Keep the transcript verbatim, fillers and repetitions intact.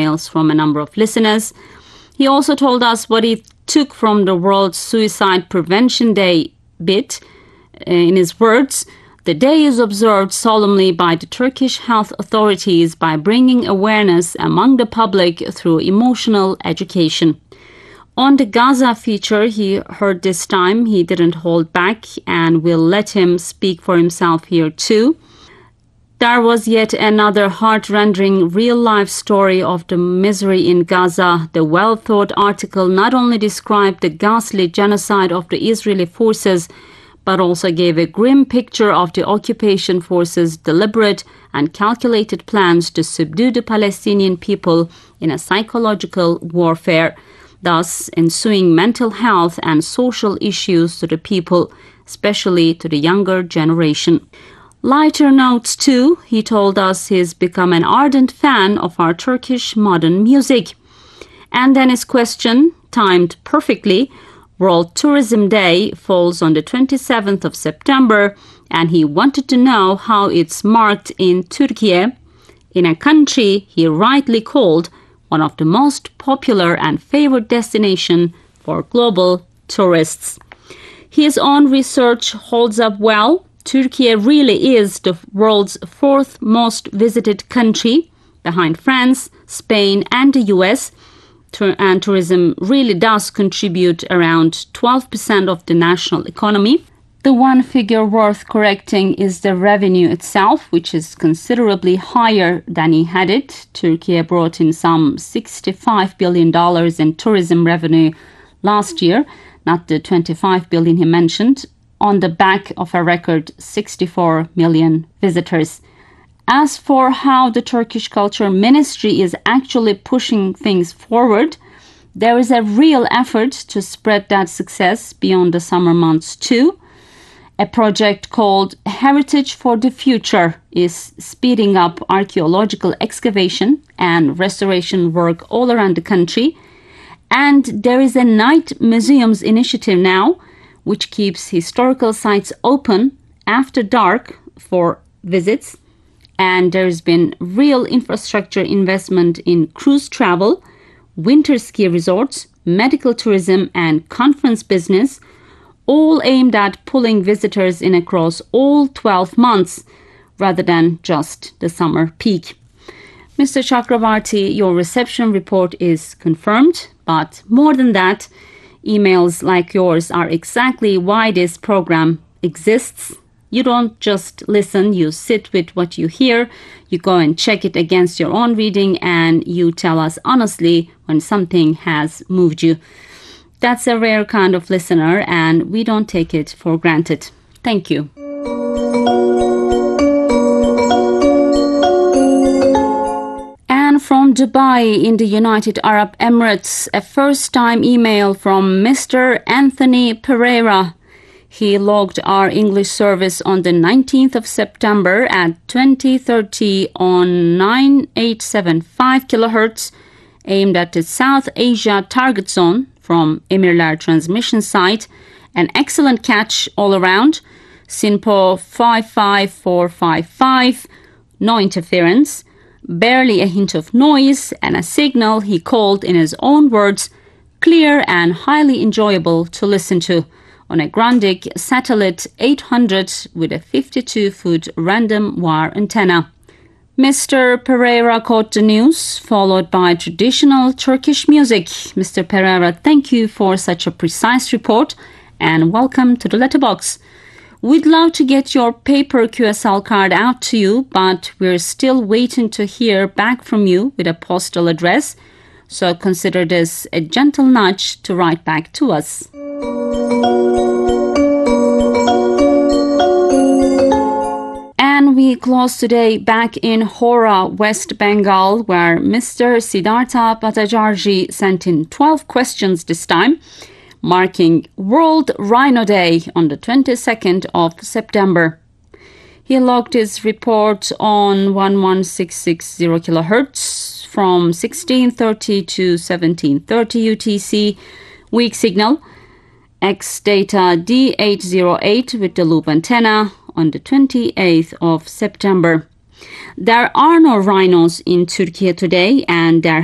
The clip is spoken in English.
emails from a number of listeners. He also told us what he took from the World Suicide Prevention Day bit. In his words, the day is observed solemnly by the Turkish health authorities by bringing awareness among the public through emotional education. On the Gaza feature he heard this time, he didn't hold back, and we'll let him speak for himself here too. There was yet another heart-rending real-life story of the misery in Gaza. The well-thought article not only described the ghastly genocide of the Israeli forces, but also gave a grim picture of the occupation forces' deliberate and calculated plans to subdue the Palestinian people in a psychological warfare, thus ensuing mental health and social issues to the people, especially to the younger generation. Lighter notes too, he told us he's become an ardent fan of our Turkish modern music. And then his question, timed perfectly, World Tourism Day falls on the twenty-seventh of September, and he wanted to know how it's marked in Turkey, in a country he rightly called one of the most popular and favored destinations for global tourists. His own research holds up well. Turkey really is the world's fourth most visited country, behind France, Spain, and the U S, and tourism really does contribute around twelve percent of the national economy. The one figure worth correcting is the revenue itself, which is considerably higher than he had it. Turkey brought in some sixty-five billion dollars in tourism revenue last year, not the twenty-five billion dollars he mentioned, on the back of a record sixty-four million visitors. As for how the Turkish Culture Ministry is actually pushing things forward, there is a real effort to spread that success beyond the summer months too. A project called Heritage for the Future is speeding up archaeological excavation and restoration work all around the country. And there is a Night Museums initiative now, which keeps historical sites open after dark for visits. And there's been real infrastructure investment in cruise travel, winter ski resorts, medical tourism, and conference business, all aimed at pulling visitors in across all twelve months rather than just the summer peak. Mister Chakravarti, your reception report is confirmed, but more than that, emails like yours are exactly why this program exists. You don't just listen, you sit with what you hear, you go and check it against your own reading, and you tell us honestly when something has moved you. That's a rare kind of listener, and we don't take it for granted. Thank you. And from Dubai in the United Arab Emirates, a first-time email from Mister Anthony Pereira. He logged our English service on the nineteenth of September at twenty thirty on nine eight seven five kilohertz, aimed at the South Asia target zone from Emirler transmission site. An excellent catch all around. SINPO five five four five five, no interference, barely a hint of noise, and a signal he called in his own words, clear and highly enjoyable to listen to, on a Grundig Satellite eight hundred with a fifty-two foot random wire antenna. Mister Pereira caught the news, followed by traditional Turkish music. Mister Pereira, thank you for such a precise report, and welcome to the letterbox. We'd love to get your paper Q S L card out to you, but we're still waiting to hear back from you with a postal address, so consider this a gentle nudge to write back to us. And we close today back in Hora, West Bengal, where Mister Siddhartha Bhattacharjee sent in twelve questions this time, marking World Rhino Day on the twenty-second of September. He logged his report on one one six six zero kilohertz from sixteen thirty to seventeen thirty U T C, weak signal, X data D eight zero eight with the loop antenna on the twenty-eighth of September. There are no rhinos in Turkey today, and there